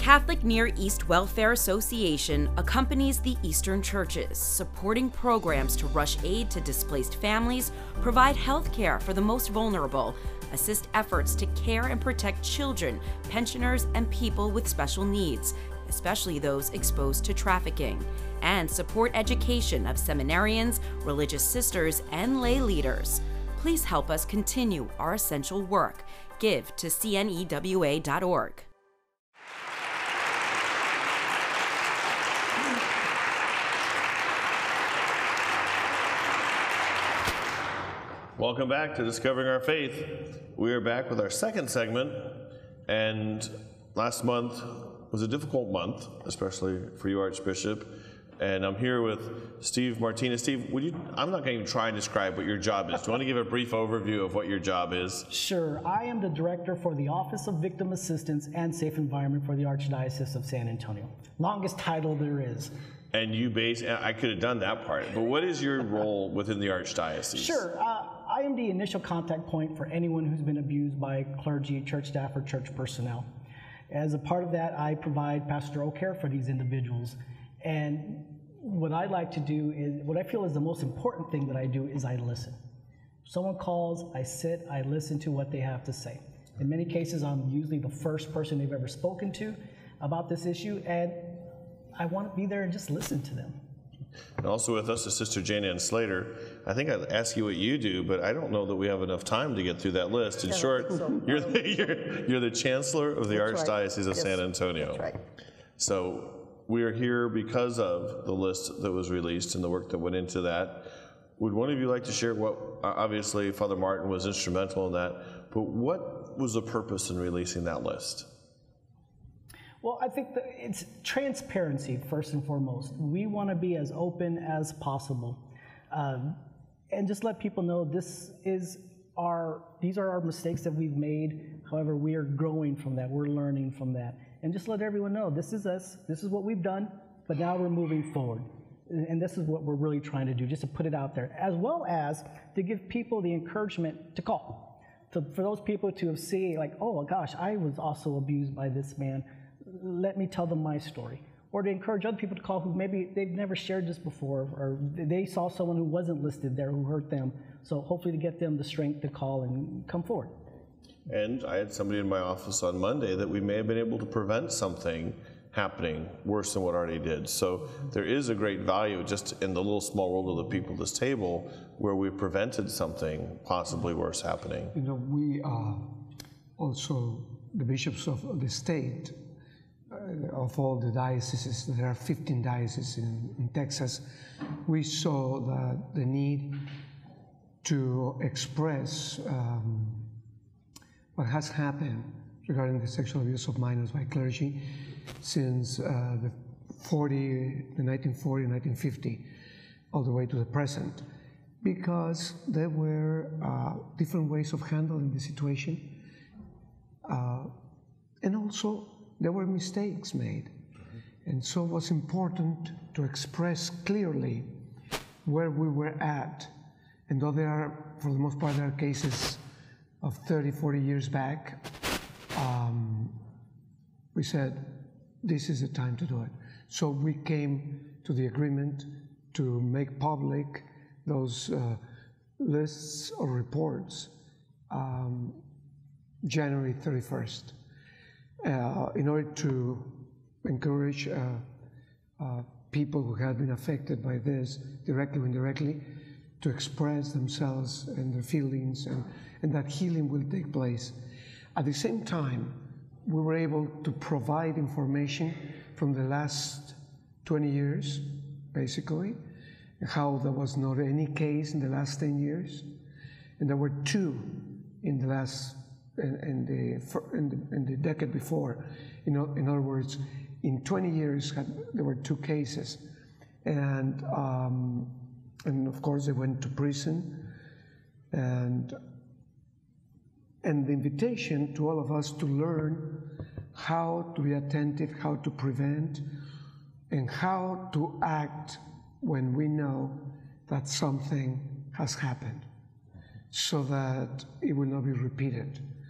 Catholic Near East Welfare Association accompanies the Eastern churches, supporting programs to rush aid to displaced families, provide health care for the most vulnerable, assist efforts to care and protect children, pensioners, and people with special needs, especially those exposed to trafficking, and support education of seminarians, religious sisters, and lay leaders. Please help us continue our essential work. Give to cnewa.org. Welcome back to Discovering Our Faith. We are back with our second segment, and last month was a difficult month, especially for you, Archbishop. And I'm here with Steve Martinez. Steve, I'm not going to try and describe what your job is. Do you want to give a brief overview of what your job is? Sure. I am the director for the Office of Victim Assistance and Safe Environment for the Archdiocese of San Antonio. Longest title there is. And I could have done that part, but what is your role within the Archdiocese? Sure. I am the initial contact point for anyone who's been abused by clergy, church staff, or church personnel. As a part of that, I provide pastoral care for these individuals. And what I like to do is, what I feel is the most important thing that I do is I listen. Someone calls, I sit, I listen to what they have to say. In many cases, I'm usually the first person they've ever spoken to about this issue, and I want to be there and just listen to them. And also with us is Sister Jane Ann Slater. I think I'd ask you what you do, but I don't know that we have enough time to get through that list. In short, you're the Chancellor of the Archdiocese of San Antonio. That's right. So we are here because of the list that was released and the work that went into that. Would one of you like to share what, obviously Father Martin was instrumental in that, but what was the purpose in releasing that list? Well, I think that it's transparency, first and foremost. We want to be as open as possible, and just let people know these are our mistakes that we've made. However, we are growing from that. We're learning from that. And just let everyone know, this is us, this is what we've done, but now we're moving forward. And this is what we're really trying to do, just to put it out there, as well as to give people the encouragement to call. For those people to see, like, oh gosh, I was also abused by this man. Let me tell them my story. Or to encourage other people to call who maybe they've never shared this before, or they saw someone who wasn't listed there who hurt them. So hopefully to get them the strength to call and come forward. And I had somebody in my office on Monday that we may have been able to prevent something happening worse than what already did. So there is a great value just in the little small world of the people at this table where we prevented something possibly worse happening. You know, we also, the bishops of the state, of all the dioceses, there are 15 dioceses in Texas, we saw the need to express what has happened regarding the sexual abuse of minors by clergy since the 1940, 1950, all the way to the present, because there were different ways of handling the situation, and also there were mistakes made. And so it was important to express clearly where we were at. And though there are, for the most part, there are cases of 30, 40 years back, we said, this is the time to do it. So we came to the agreement to make public those lists or reports January 31st. In order to encourage people who have been affected by this, directly or indirectly, to express themselves and their feelings, and that healing will take place. At the same time, we were able to provide information from the last 20 years, basically, how there was not any case in the last 10 years, and there were 2 in the last in the decade before. In other words, in 20 years, there were 2 cases, and of course they went to prison, and the invitation to all of us to learn how to be attentive, how to prevent, and how to act when we know that something has happened, so that it will not be repeated.